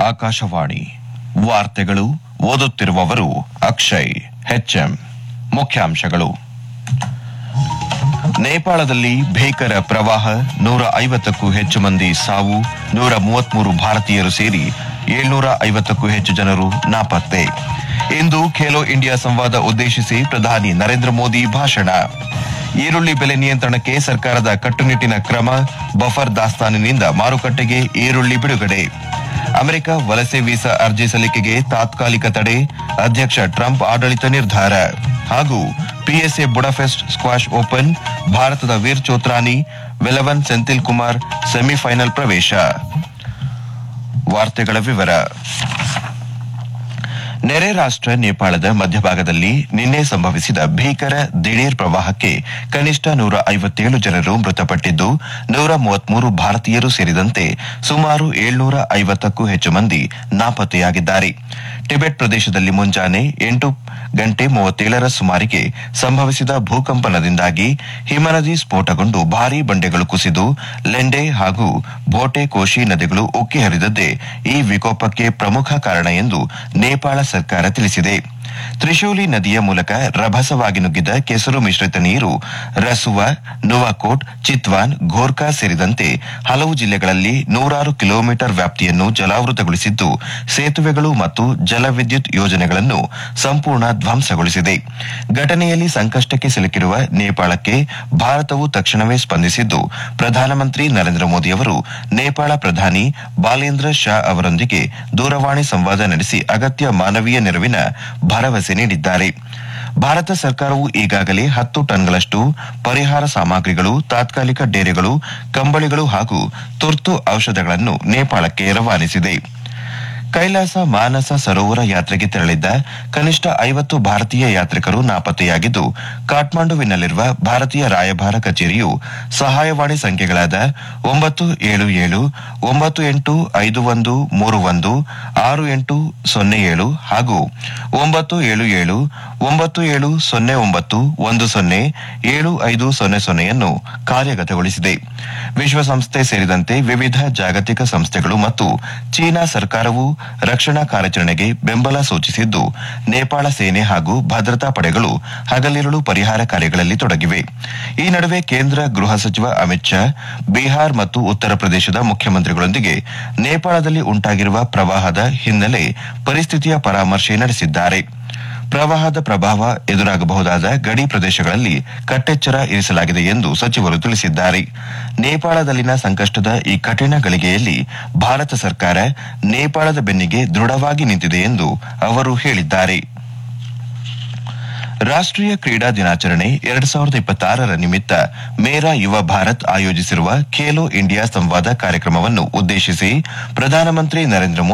ಆಕಾಶವಾಣಿ ವಾರ್ತೆಗಳು ಓದುತ್ತಿರುವವರು ಅಕ್ಷಯ್ ಹೆಚ್ಎಂ. ಮುಖ್ಯಾಂಶಗಳು. ನೇಪಾಳದಲ್ಲಿ ಭೀಕರ ಪ್ರವಾಹ, 150ಕ್ಕೂ ಹೆಚ್ಚು ಮಂದಿ ಸಾವು, 133 ಭಾರತೀಯರು ಸೇರಿ 750ಕ್ಕೂ ಹೆಚ್ಚು ಜನರು ನಾಪತ್ತೆ. ಇಂದು ಖೇಲೋ ಇಂಡಿಯಾ ಸಂವಾದ ಉದ್ದೇಶಿಸಿ ಪ್ರಧಾನಿ ನರೇಂದ್ರ ಮೋದಿ ಭಾಷಣ. ಈರುಳ್ಳಿ ಬೆಲೆ ನಿಯಂತ್ರಣಕ್ಕೆ ಸರ್ಕಾರದ ಕಟ್ಟುನಿಟ್ಟಿನ ಕ್ರಮ, ಬಫರ್ ದಾಸ್ತಾನಿನಿಂದ ಮಾರುಕಟ್ಟೆಗೆ ಈರುಳ್ಳಿ ಬಿಡುಗಡೆ. ಅಮೆರಿಕ ವಲಸೆ ವೀಸಾ ಅರ್ಜಿ ಸಲ್ಲಿಕೆಗೆ ತಾತ್ಕಾಲಿಕ ತಡೆ, ಅಧ್ಯಕ್ಷ ಟ್ರಂಪ್ ಆಡಳಿತ ನಿರ್ಧಾರ. ಹಾಗೂ ಪಿಎಸ್ಎ ಬುಡಾಪೆಸ್ಟ್ ಸ್ಕ್ವಾಷ್ ಓಪನ್, ಭಾರತದ ವೀರ್ ಚೋತ್ರಾನಿ, ವೆಲವನ್ ಸೆಂಥಿಲ್ ಕುಮಾರ್ ಸೆಮಿಫೈನಲ್ ಪ್ರವೇಶ. ವಾರ್ತೆಗಳ ವಿವರ. ನೆರೆ ರಾಷ್ಟ್ರ ನೇಪಾಳದ ಮಧ್ಯಭಾಗದಲ್ಲಿ ನಿನ್ನೆ ಸಂಭವಿಸಿದ ಭೀಕರ ದಿಢೀರ್ ಪ್ರವಾಹಕ್ಕೆ ಕನಿಷ್ಠ 157 ಜನರು ಮೃತಪಟ್ಟಿದ್ದು, 133 ಭಾರತೀಯರು ಸೇರಿದಂತೆ ಸುಮಾರು 750ಕ್ಕೂ ಹೆಚ್ಚು ಮಂದಿ ನಾಪತ್ತೆಯಾಗಿದ್ದಾರೆ. ಟಿಬೆಟ್ ಪ್ರದೇಶದಲ್ಲಿ ಮುಂಜಾನೆ 8:37 ಸುಮಾರಿಗೆ ಸಂಭವಿಸಿದ ಭೂಕಂಪನದಿಂದಾಗಿ ಹಿಮನದಿ ಸ್ಫೋಟಗೊಂಡು ಭಾರೀ ಬಂಡೆಗಳು ಕುಸಿದು ಲೆಂಡೆ ಹಾಗೂ ಭೋಟೆ ಕೋಶಿ ನದಿಗಳು ಉಕ್ಕಿ ಹರಿದದ್ದೇ ಈ ವಿಕೋಪಕ್ಕೆ ಪ್ರಮುಖ ಕಾರಣ ಎಂದು ನೇಪಾಳ ಸರ್ಕಾರ ತಿಳಿಸಿದೆ. ತ್ರಿಶೂಲಿ ನದಿಯ ಮೂಲಕ ರಭಸವಾಗಿ ನುಗ್ಗಿದ ಕೆಸರು ಮಿಶ್ರಿತ ನೀರು ರಸುವಾ, ನುವಾಕೋಟ್, ಚಿತ್ವಾನ್, ಘೋರ್ಕಾ ಸೇರಿದಂತೆ ಹಲವು ಜಿಲ್ಲೆಗಳಲ್ಲಿ 100 ಕಿಲೋಮೀಟರ್ ವ್ಯಾಪ್ತಿಯನ್ನು ಜಲಾವೃತಗೊಳಿಸಿದ್ದು, ಸೇತುವೆಗಳು ಮತ್ತು ಜಲವಿದ್ಯುತ್ ಯೋಜನೆಗಳನ್ನು ಸಂಪೂರ್ಣ ಧ್ವಂಸಗೊಳಿಸಿದೆ. ಘಟನೆಯಲ್ಲಿ ಸಂಕಷ್ಟಕ್ಕೆ ಸಿಲುಕಿರುವ ನೇಪಾಳಕ್ಕೆ ಭಾರತವು ತಕ್ಷಣವೇ ಸ್ಪಂದಿಸಿದ್ದು, ಪ್ರಧಾನಮಂತ್ರಿ ನರೇಂದ್ರ ಮೋದಿ ಅವರು ನೇಪಾಳ ಪ್ರಧಾನಿ ಬಾಲೇಂದ್ರ ಶಾ ಅವರೊಂದಿಗೆ ದೂರವಾಣಿ ಸಂವಾದ ನಡೆಸಿ ಅಗತ್ಯ ಮಾನವೀಯ ನೆರವಿನ ಭರವಸೆ ನೀಡಿದ್ದಾರೆ. ಭಾರತ ಸರ್ಕಾರವು ಈಗಾಗಲೇ 10 ಟನ್ಗಳಷ್ಟು ಪರಿಹಾರ ಸಾಮಗ್ರಿಗಳು, ತಾತ್ಕಾಲಿಕ ಡೇರೆಗಳು, ಕಂಬಳಿಗಳು ಹಾಗೂ ತುರ್ತು ಔಷಧಗಳನ್ನು ನೇಪಾಳಕ್ಕೆ ರವಾನಿಸಿದೆ. ಕೈಲಾಸ ಮಾನಸ ಸರೋವರ ಯಾತ್ರೆಗೆ ತೆರಳಿದ್ದ ಕನಿಷ್ಠ 50 ಭಾರತೀಯ ಯಾತ್ರಿಕರು ನಾಪತ್ತೆಯಾಗಿದ್ದು, ಕಾಠ್ಮಂಡುವಿನಲ್ಲಿರುವ ಭಾರತೀಯ ರಾಯಭಾರ ಕಚೇರಿಯು ಸಹಾಯವಾಣಿ ಸಂಖ್ಯೆಗಳಾದ 977 985131 6807 ಹಾಗೂ 977 9709 107500 ಕಾರ್ಯಗತಗೊಳಿಸಿದೆ. ವಿಶ್ವಸಂಸ್ಥೆ ಸೇರಿದಂತೆ ವಿವಿಧ ಜಾಗತಿಕ ಸಂಸ್ಥೆಗಳು ಮತ್ತು ಚೀನಾ ಸರ್ಕಾರವು ರಕ್ಷಣಾ ಕಾರ್ಯಾಚರಣೆಗೆ ಬೆಂಬಲ ಸೂಚಿಸಿದ್ದು, ನೇಪಾಳ ಸೇನೆ ಹಾಗೂ ಭದ್ರತಾ ಪಡೆಗಳು ಹಗಲಿರುಳು ಪರಿಹಾರ ಕಾರ್ಯಗಳಲ್ಲಿ ತೊಡಗಿವೆ. ಈ ನಡುವೆ ಕೇಂದ್ರ ಗೃಹ ಸಚಿವ ಅಮಿತ್ ಶಾ ಬಿಹಾರ್ ಮತ್ತು ಉತ್ತರ ಪ್ರದೇಶದ ಮುಖ್ಯಮಂತ್ರಿಗಳೊಂದಿಗೆ ನೇಪಾಳದಲ್ಲಿ ಉಂಟಾಗಿರುವ ಪ್ರವಾಹದ ಹಿನ್ನೆಲೆ ಪರಿಸ್ಥಿತಿಯ ಪರಾಮರ್ಶೆ ನಡೆಸಿದ್ದಾರೆ. ಪ್ರವಾಹದ ಪ್ರಭಾವ ಎದುರಾಗಬಹುದಾದ ಗಡಿ ಪ್ರದೇಶಗಳಲ್ಲಿ ಕಟ್ಟೆಚ್ಚರ ಇರಿಸಲಾಗಿದೆ ಎಂದು ಸಚಿವರು ತಿಳಿಸಿದ್ದಾರೆ. ನೇಪಾಳದಲ್ಲಿನ ಸಂಕಷ್ಟದ ಈ ಕಠಿಣ ಗಳಿಗೆಯಲ್ಲಿ ಭಾರತ ಸರ್ಕಾರ ನೇಪಾಳದ ಬೆನ್ನಿಗೆ ದೃಢವಾಗಿ ನಿಂತಿದೆ ಎಂದು ಅವರು ಹೇಳಿದ್ದಾರೆ. ರಾಷ್ಟ್ರೀಯ ಕ್ರೀಡಾ ದಿನಾಚರಣೆ 2026 ನಿಮಿತ್ತ ಮೇರಾ ಯುವ ಭಾರತ್ ಆಯೋಜಿಸಿರುವ ಖೇಲೋ ಇಂಡಿಯಾ ಸಂವಾದ ಕಾರ್ಯಕ್ರಮವನ್ನು ಉದ್ದೇಶಿಸಿ ಪ್ರಧಾನಮಂತ್ರಿ ನರೇಂದ್ರ ಮೋದಿ